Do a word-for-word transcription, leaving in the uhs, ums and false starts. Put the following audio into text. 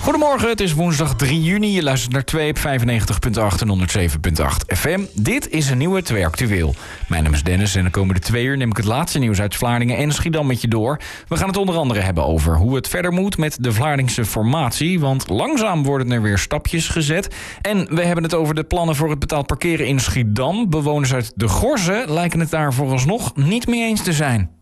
Goedemorgen, het is woensdag drie juni. Je luistert naar twee op vijfennegentig komma acht en honderdzeven komma acht F M. Dit is een nieuwe twee Actueel. Mijn naam is Dennis en de komende twee uur neem ik het laatste nieuws uit Vlaardingen en Schiedam met je door. We gaan het onder andere hebben over hoe het verder moet met de Vlaardingse formatie, want langzaam worden er weer stapjes gezet. En we hebben het over de plannen voor het betaald parkeren in Schiedam. Bewoners uit De Gorze lijken het daar vooralsnog niet mee eens te zijn.